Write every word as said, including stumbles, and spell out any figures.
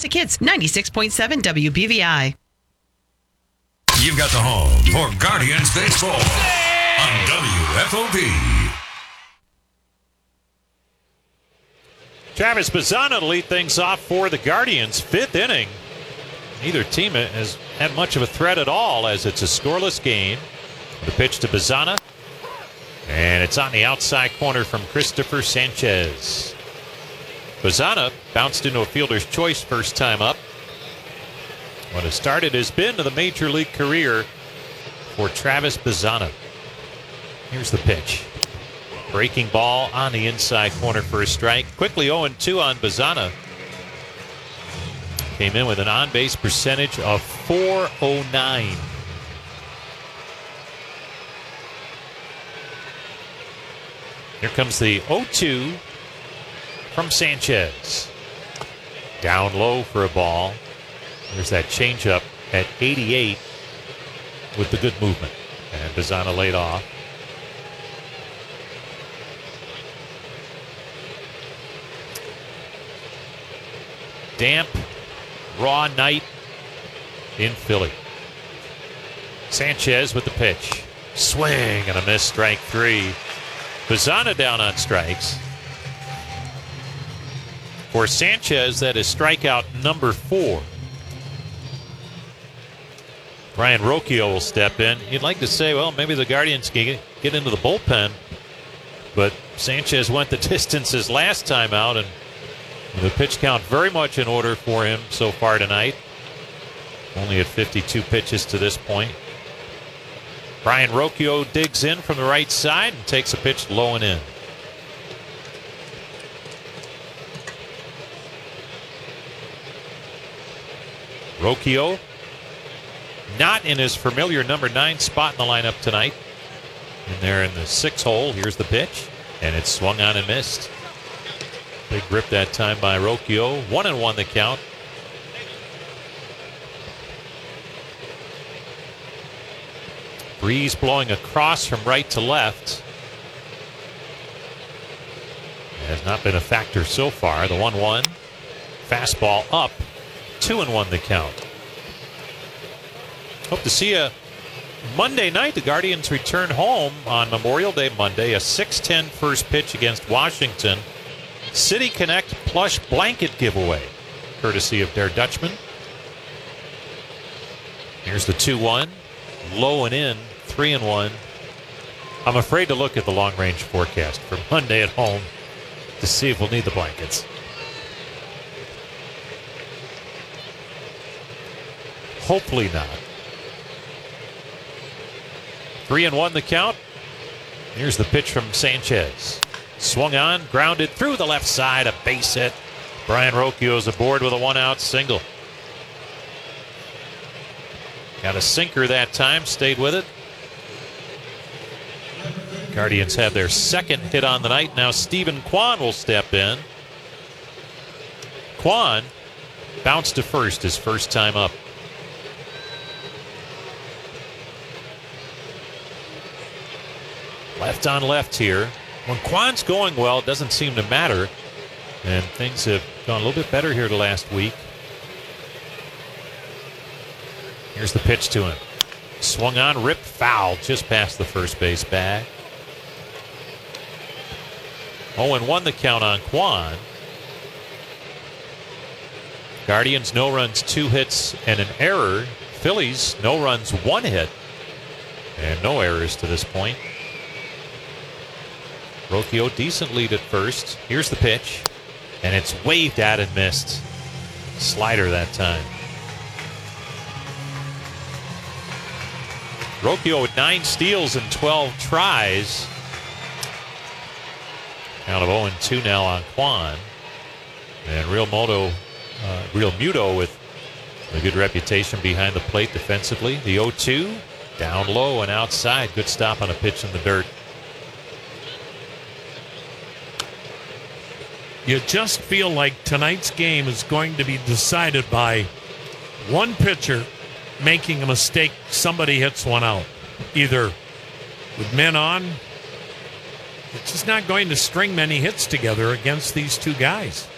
Classic Hits, ninety-six point seven W B V I. You've got the home for Guardians Baseball on W F O B. Travis Bazzana to lead things off for the Guardians. Fifth inning. Neither team has had much of a threat at all as it's a scoreless game. The pitch to Bazzana. And it's on the outside corner from Christopher Sanchez. Bazzana bounced into a fielder's choice first time up. What a start it has been to the major league career for Travis Bazzana. Here's the pitch. Breaking ball on the inside corner for a strike. Quickly oh and two on Bazzana. Came in with an on-base percentage of four oh nine. Here comes the oh two from Sanchez. Down low for a ball. There's that changeup at eighty-eight with the good movement. And Bazzana laid off. Damp, raw night in Philly. Sanchez with the pitch. Swing and a miss, strike three. Bazzana down on strikes. For Sanchez, that is strikeout number four. Brian Rocchio will step in. You'd like to say, well, maybe the Guardians can get into the bullpen. But Sanchez went the distances last time out, and the pitch count very much in order for him so far tonight. Only at fifty-two pitches to this point. Brian Rocchio digs in from the right side and takes a pitch low and in. Rocchio not in his familiar number nine spot in the lineup tonight. And there in the six hole, here's the pitch. And it's swung on and missed. Big grip that time by Rocchio. One and one the count. Breeze blowing across from right to left. It has not been a factor so far. The one one. Fastball up. Two and one the count. Hope to see you Monday night. The Guardians return home on Memorial Day Monday. A six ten first pitch against Washington. City Connect plush blanket giveaway, courtesy of Der Dutchman. Here's the two one. Low and in. three and one. I'm afraid to look at the long-range forecast for Monday at home to see if we'll need the blankets. Hopefully not. Three and one the count. Here's the pitch from Sanchez. Swung on, grounded through the left side, a base hit. Brian Rocchio's aboard with a one-out single. Got a sinker that time, stayed with it. Guardians have their second hit on the night. Now Stephen Kwan will step in. Kwan bounced to first his first time up. Left on left here. When Kwan's going well, it doesn't seem to matter. And things have gone a little bit better here the last week. Here's the pitch to him. Swung on, ripped, foul, just past the first base bag. oh and one the count on Kwan. Guardians, no runs, two hits, and an error. Phillies, no runs, one hit, and no errors to this point. Rocchio, decent lead at first. Here's the pitch, and it's waved at and missed. Slider that time. Rocchio with nine steals and twelve tries. Count of oh and two now on Kwan. And Real Moto, uh, Real Muto with a good reputation behind the plate defensively. The oh two, down low and outside. Good stop on a pitch in the dirt. You just feel like tonight's game is going to be decided by one pitcher making a mistake. Somebody hits one out. Either with men on, it's just not going to string many hits together against these two guys.